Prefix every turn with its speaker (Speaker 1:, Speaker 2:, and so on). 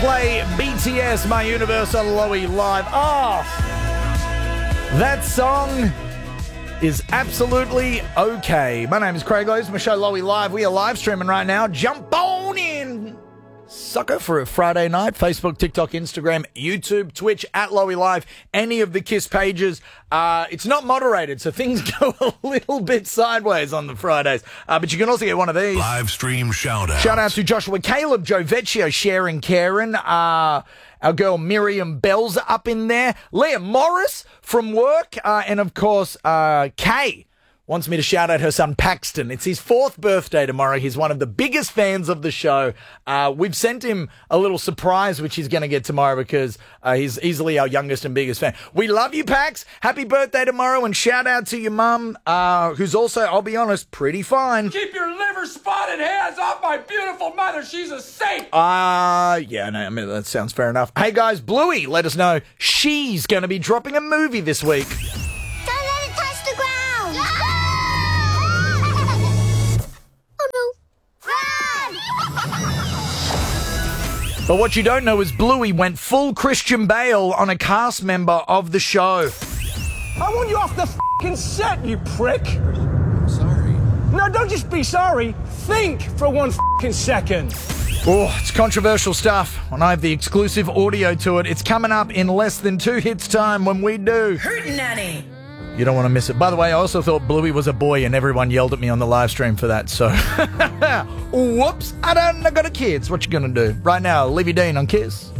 Speaker 1: Play BTS, My Universe on Lowy Live. That song is absolutely okay. My name is Craig Lowe. It's my show Lowy Live. We are live streaming right now. Jump on in, sucker, for a Friday night. Facebook, TikTok, Instagram, YouTube, Twitch, at Lowy Live. Any of the KISS pages. It's not moderated, so things go a little bit sideways on the Fridays. But you can also get one of these.
Speaker 2: Live stream shout-outs.
Speaker 1: Shout out to Joshua Caleb, Joe Vecchio, Sharon Karen, our girl Miriam Bell's up in there, Leah Morris from work, and of course, Kay wants me to shout out her son Paxton. It's his 4th birthday tomorrow. He's one of the biggest fans of the show. We've sent him a little surprise, which he's going to get tomorrow because he's easily our youngest and biggest fan. We love you, Pax. Happy birthday tomorrow, and shout out to your mum, who's also, I'll be honest, pretty fine.
Speaker 3: Keep your liver-spotted hands off my beautiful mother. She's a saint.
Speaker 1: Yeah, no, I mean, that sounds fair enough. Hey, guys, Bluey let us know she's going to be dropping a movie this week.
Speaker 4: Don't let it touch the ground! Oh, no. Run!
Speaker 1: But what you don't know is Bluey went full Christian Bale on a cast member of the show.
Speaker 5: I want you off the f***ing set, you prick!
Speaker 3: I'm sorry.
Speaker 5: No, don't just be sorry. Think for 1 f***ing second.
Speaker 1: Oh, it's controversial stuff, and I have the exclusive audio to it. It's coming up in less than 2 hits time when we do.
Speaker 6: Hootenanny.
Speaker 1: You don't want to miss it. By the way, I also thought Bluey was a boy, and everyone yelled at me on the live stream for that, so... Whoops, I got a kids. What you gonna do? Right now, Levy Dean on KISS.